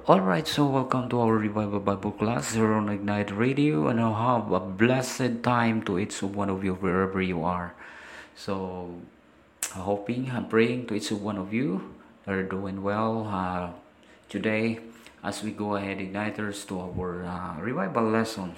Alright, so welcome to our Revival Bible class here on Ignite Radio, and I'll have a blessed time to each one of you wherever you are. So, I'm praying to each one of you that are doing well today as we go ahead, Igniters, to our Revival lesson.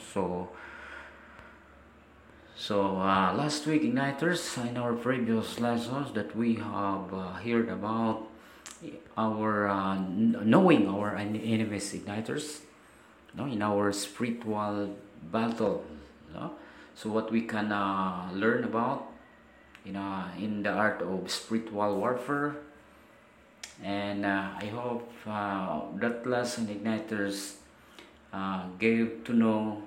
Last week, Igniters, in our previous lessons that we have heard about our knowing our enemies, Igniters, no, in our spiritual battle, no? So what we can learn about in the art of spiritual warfare, and I hope that lesson, Igniters, gave to know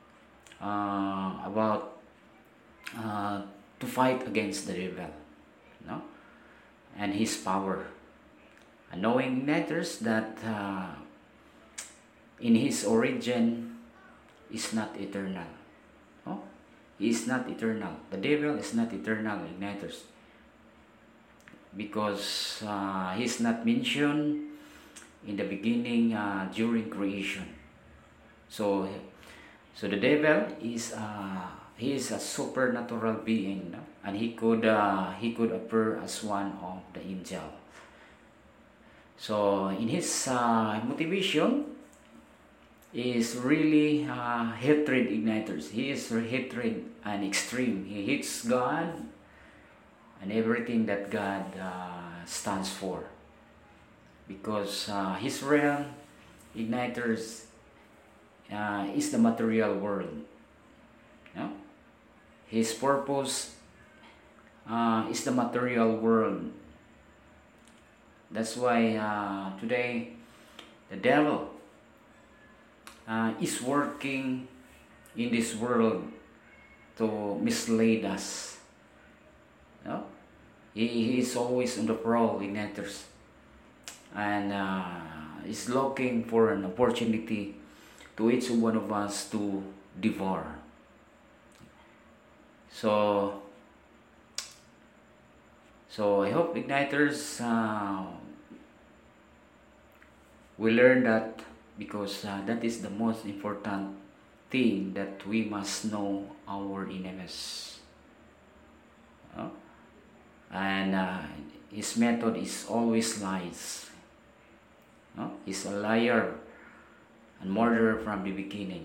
about to fight against the devil, no, and his power. And knowing, Igniters, that in his origin is not eternal. No? He is not eternal. The devil is not eternal, Igniters, because he's not mentioned in the beginning during creation. So the devil is he is a supernatural being, no? And he could appear as one of the angel. So in his motivation is really hatred, Igniters. He is hatred and extreme. He hates God and everything that God stands for, because his realm, Igniters, is the material world. No? His purpose is the material world. That's why today the devil is working in this world to mislead us. No? He is always on the prowl, Igniters, and is looking for an opportunity to each one of us to devour. So I hope, Igniters, we learn that, because that is the most important thing, that we must know our enemies. And his method is always lies. He's a liar and murderer from the beginning.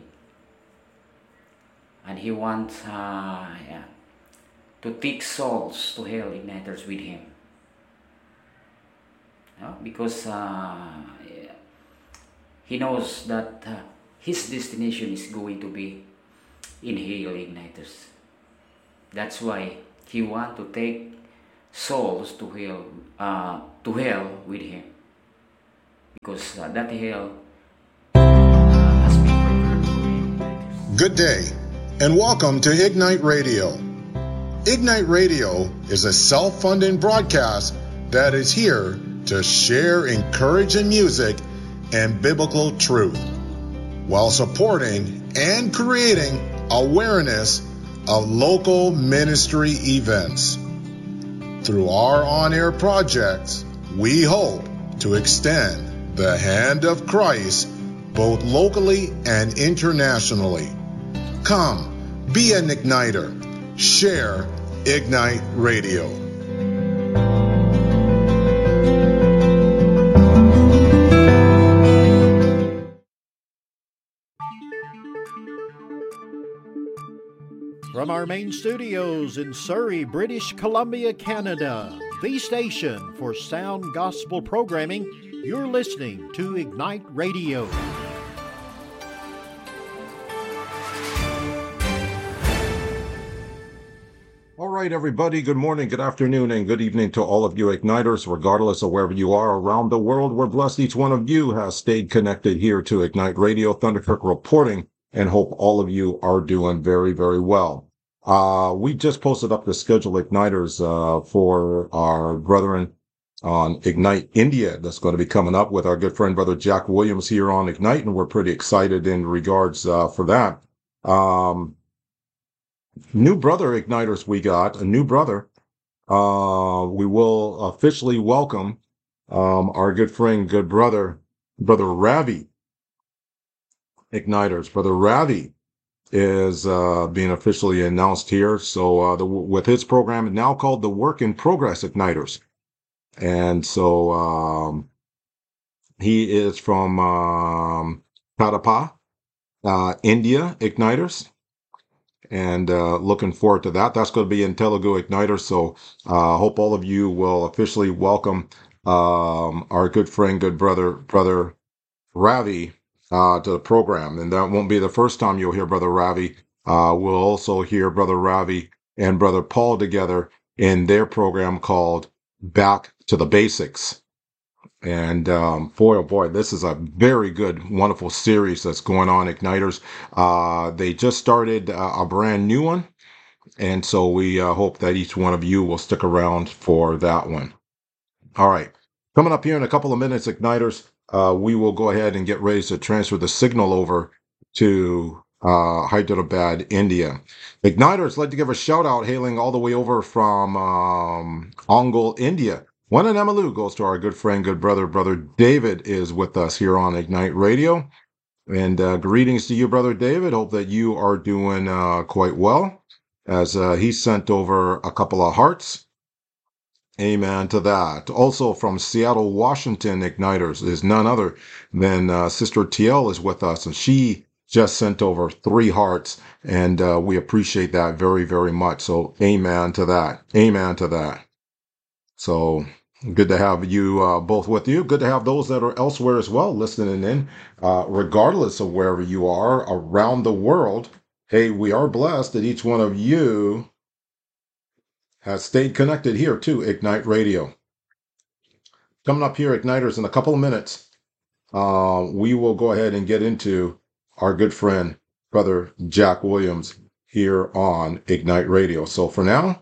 And he wants to take souls to hell, Igniters, with him. Because he knows that his destination is going to be in hell, Igniters. That's why he wants to take souls to hell with him, because that hell has been prepared for him, Igniters. Good day, and welcome to Ignite Radio. Ignite Radio is a self-funding broadcast that is here to share encouraging music and biblical truth, while supporting and creating awareness of local ministry events. Through our on-air projects, we hope to extend the hand of Christ both locally and internationally. Come, be an igniter. Share Ignite Radio. From our main studios in Surrey, British Columbia, Canada, the station for sound gospel programming, you're listening to Ignite Radio. All right, everybody, good morning, good afternoon, and good evening to all of you Igniters, regardless of wherever you are around the world. We're blessed each one of you has stayed connected here to Ignite Radio, Thunderkirk reporting, and hope all of you are doing very, very well. We just posted up the schedule, Igniters, for our brethren on Ignite India. That's going to be coming up with our good friend, Brother Jack Williams, here on Ignite, and we're pretty excited in regards for that. New brother, Igniters, we got a new brother. We will officially welcome our good friend, good brother, Brother Ravi Igniters. Brother Ravi is being officially announced here. So with his program now called the Work in Progress Igniters. And so he is from Kadapa, India Igniters. And looking forward to that. That's going to be in Telugu Igniter. So hope all of you will officially welcome our good friend, good brother Ravi to the program. And that won't be the first time you'll hear Brother Ravi. We'll also hear Brother Ravi and Brother Paul together in their program called Back to the Basics. And boy, oh boy, this is a very good, wonderful series that's going on, Igniters. They just started a brand new one. And so we hope that each one of you will stick around for that one. All right. Coming up here in a couple of minutes, Igniters, we will go ahead and get ready to transfer the signal over to Hyderabad, India. Igniters, I'd like to give a shout out hailing all the way over from Ongole, India. One in Emalu goes to our good friend, good brother David is with us here on Ignite Radio. And greetings to you, Brother David. Hope that you are doing quite well, as he sent over a couple of hearts. Amen to that. Also from Seattle, Washington, Igniters is none other than Sister TL is with us, and she just sent over 3 hearts, and we appreciate that very, very much. So amen to that. Amen to that. So good to have you both with you. Good to have those that are elsewhere as well listening in, regardless of wherever you are around the world. Hey, we are blessed that each one of you has stayed connected here to Ignite Radio. Coming up here, Igniters, in a couple of minutes, we will go ahead and get into our good friend, Brother Jack Williams, here on Ignite Radio. So for now,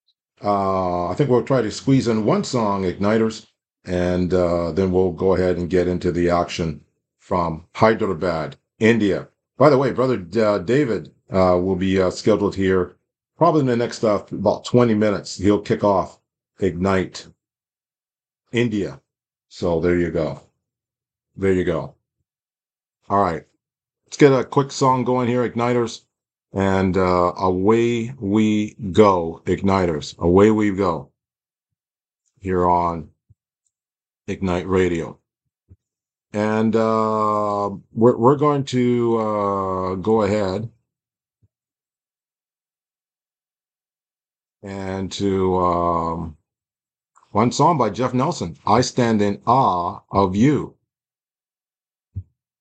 I think we'll try to squeeze in one song, Igniters, and then we'll go ahead and get into the action from Hyderabad, India. By the way, Brother David will be scheduled here probably in the next about 20 minutes. He'll kick off Ignite India. So there you go. There you go. All right. Let's get a quick song going here, Igniters. And away we go, Igniters. Away we go here on Ignite Radio. And we're going to go ahead and to one song by Jeff Nelson, I Stand in Awe of You.